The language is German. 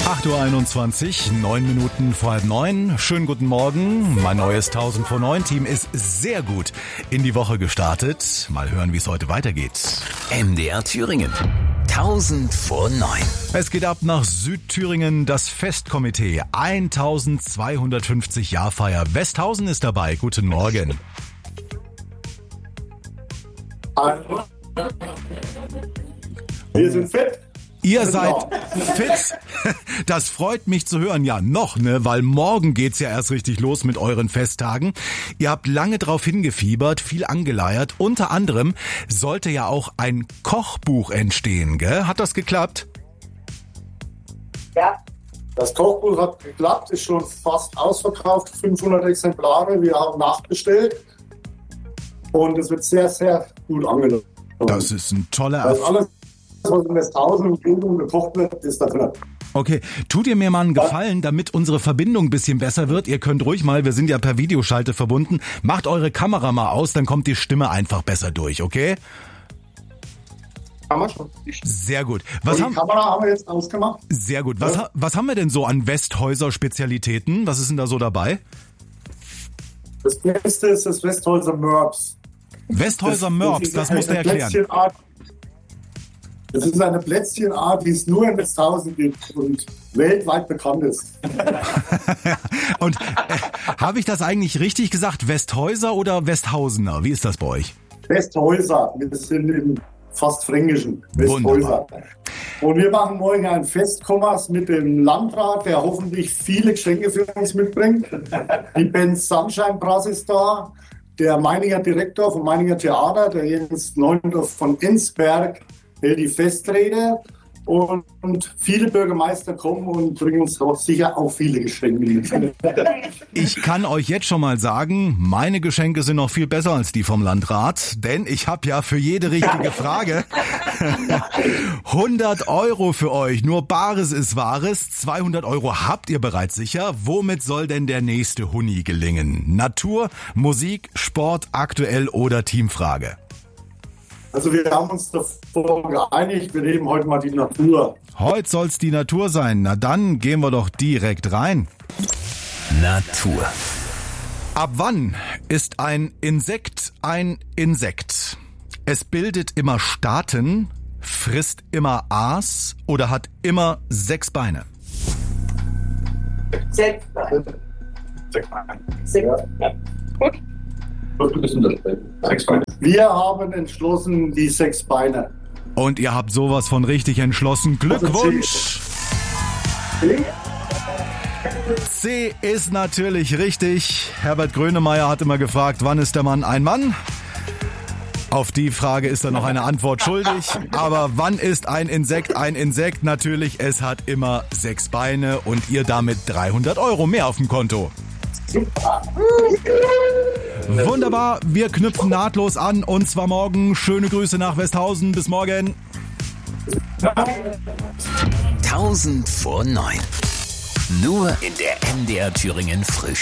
8:21 Uhr, 9 Minuten vor 8:30. Schönen guten Morgen. Mein neues 1000 vor 9 Team ist sehr gut in die Woche gestartet. Mal hören, wie es heute weitergeht. MDR Thüringen. 1000 vor 9. Es geht ab nach Südthüringen. Das Festkomitee 1250 Jahrfeier. Westhausen ist dabei. Guten Morgen. Wir sind fit. Ihr seid fit. Das freut mich zu hören. Ja, noch, ne? Weil morgen geht's ja erst richtig los mit euren Festtagen. Ihr habt lange drauf hingefiebert, viel angeleiert. Unter anderem sollte ja auch ein Kochbuch entstehen, gell? Hat das geklappt? Ja. Das Kochbuch hat geklappt, ist schon fast ausverkauft, 500 Exemplare. Wir haben nachbestellt und es wird sehr, sehr gut angenommen. Das ist ein toller Erfolg. Alles, was in Westhausen und Umgebung gekocht wird, ist da drin. Okay, tut ihr mir mal einen Gefallen, damit unsere Verbindung ein bisschen besser wird? Ihr könnt ruhig mal, wir sind ja per Videoschalte verbunden, macht eure Kamera mal aus, dann kommt die Stimme einfach besser durch, okay? Kann man schon. Sehr gut. Die Kamera haben wir jetzt ausgemacht. Sehr gut. Was haben wir denn so an Westhäuser Spezialitäten? Was ist denn da so dabei? Das Beste ist das Westhäuser Mörbs. Westhäuser Mörbs, das musst du erklären. Das ist eine Plätzchenart, die es nur in Westhausen gibt und weltweit bekannt ist. Und habe ich das eigentlich richtig gesagt? Westhäuser oder Westhausener? Wie ist das bei euch? Westhäuser. Wir sind im fast Fränkischen. Westhäuser. Und wir machen morgen ein Festkommers mit dem Landrat, der hoffentlich viele Geschenke für uns mitbringt. Die Band Sunshine Brass ist da. Der Meininger Direktor vom Meininger Theater, der Jens Neundorf von Enzberg, hält die Festrede und viele Bürgermeister kommen und bringen uns doch sicher auch viele Geschenke mit. Ich kann euch jetzt schon mal sagen, meine Geschenke sind noch viel besser als die vom Landrat, denn ich habe ja für jede richtige Frage 100 € für euch. Nur Bares ist Wahres. 200 € habt ihr bereits sicher. Womit soll denn der nächste Huni gelingen? Natur, Musik, Sport, aktuell oder Teamfrage? Also wir haben uns davor geeinigt, wir nehmen heute mal die Natur. Heute soll's die Natur sein. Na dann gehen wir doch direkt rein. Natur. Ab wann ist ein Insekt ein Insekt? Es bildet immer Staaten, frisst immer Aas oder hat immer 6 Beine? 6 Beine. 6 Beine. 6 Beine. Gut. Wir haben entschlossen die 6 Beine. Und ihr habt sowas von richtig entschlossen. Glückwunsch! C ist natürlich richtig. Herbert Grönemeyer hat immer gefragt, wann ist der Mann ein Mann? Auf die Frage ist er noch eine Antwort schuldig. Aber wann ist ein Insekt ein Insekt? Natürlich, es hat immer 6 Beine und ihr damit 300 € mehr auf dem Konto. Wunderbar, wir knüpfen nahtlos an und zwar morgen. Schöne Grüße nach Westhausen, bis morgen. 1000 vor 9. Nur in der MDR Thüringen Frühstück.